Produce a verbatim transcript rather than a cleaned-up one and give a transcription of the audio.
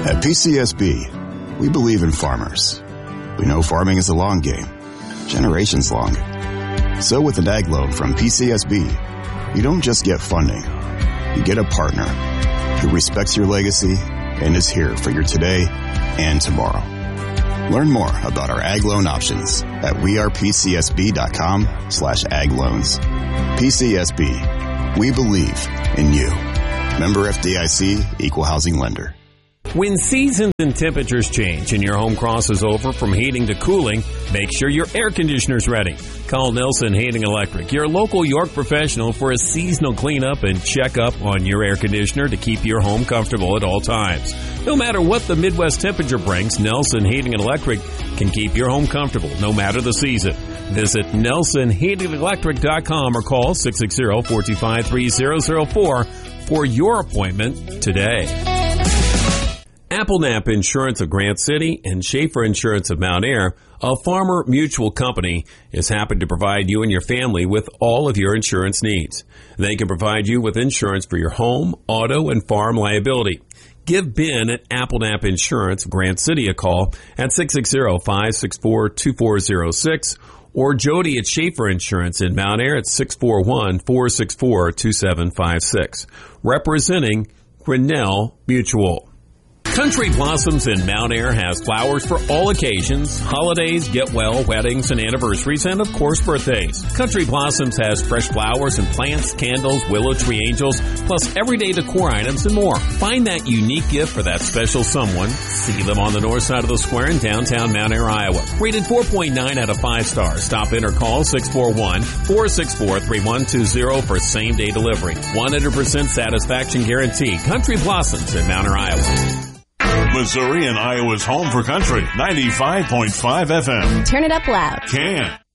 At P C S B, we believe in farmers. We know farming is a long game, generations long. So with an ag loan from P C S B, you don't just get funding. You get a partner who respects your legacy and is here for your today and tomorrow. Learn more about our ag loan options at wearepcsb.com slash ag loans. P C S B, we believe in you. Member F D I C, Equal Housing Lender. When seasons and temperatures change and your home crosses over from heating to cooling, make sure your air conditioner's ready. Call Nelson Heating Electric, your local York professional, for a seasonal cleanup and checkup on your air conditioner to keep your home comfortable at all times. No matter what the Midwest temperature brings, Nelson Heating and Electric can keep your home comfortable no matter the season. Visit nelson heating electric dot com or call six six zero, four two five, three zero zero four for your appointment today. Applenap Insurance of Grant City and Schaefer Insurance of Mount Ayr, a Farmer Mutual company, is happy to provide you and your family with all of your insurance needs. They can provide you with insurance for your home, auto, and farm liability. Give Ben at Applenap Insurance of Grant City a call at six six zero, five six four, two four zero six or Jody at Schaefer Insurance in Mount Ayr at six four one, four six four, two seven five six. Representing Grinnell Mutual. Country Blossoms in Mount Ayr has flowers for all occasions, holidays, get well, weddings, and anniversaries, and of course birthdays. Country Blossoms has fresh flowers and plants, candles, willow tree angels, plus everyday decor items and more. Find that unique gift for that special someone. See them on the north side of the square in downtown Mount Ayr, Iowa. Rated four point nine out of five stars. Stop in or call six four one, four six four, three one two zero for same-day delivery. one hundred percent satisfaction guarantee. Country Blossoms in Mount Ayr, Iowa. Missouri and Iowa's home for country, ninety-five point five F M. Turn it up loud. Can.